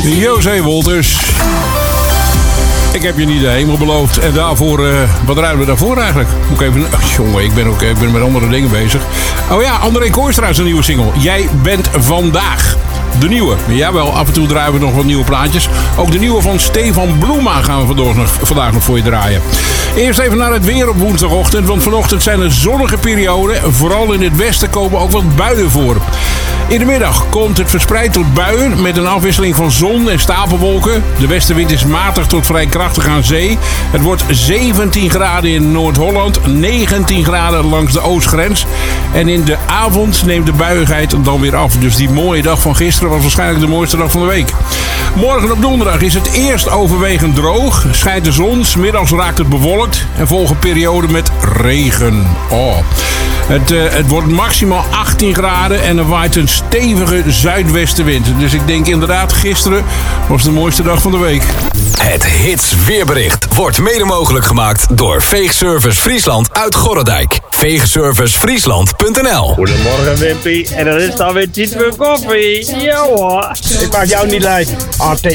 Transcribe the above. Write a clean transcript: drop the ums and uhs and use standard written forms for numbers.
José Wolters. Ik heb je niet de hemel beloofd. En daarvoor, wat ruimen we daarvoor eigenlijk? Moet ik even... jongen, ik ben met andere dingen bezig. Oh ja, André Kooistra zijn nieuwe single. Jij bent vandaag. De nieuwe. Jawel, af en toe draaien we nog wat nieuwe plaatjes. Ook de nieuwe van Stefan Bloema gaan we vandaag nog voor je draaien. Eerst even naar het weer op woensdagochtend. Want vanochtend zijn er zonnige perioden. Vooral in het westen komen ook wat buien voor. In de middag komt het verspreid tot buien met een afwisseling van zon en stapelwolken. De westenwind is matig tot vrij krachtig aan zee. Het wordt 17 graden in Noord-Holland, 19 graden langs de oostgrens. En in de avond neemt de buiigheid dan weer af. Dus die mooie dag van gisteren was waarschijnlijk de mooiste dag van de week. Morgen op donderdag is het eerst overwegend droog. Schijnt de zon, 's middags raakt het bewolkt en volgen perioden met regen. Oh. Het wordt maximaal 18 graden en er waait een stevige zuidwestenwind. Dus ik denk inderdaad, gisteren was de mooiste dag van de week. Het Hits weerbericht wordt mede mogelijk gemaakt door Veegservice Friesland uit Gorredijk. Veegservicefriesland.nl. Goedemorgen Wimpy, en dan is het alweer tijd voor koffie. Ja hoor, ik maak jou niet lijst.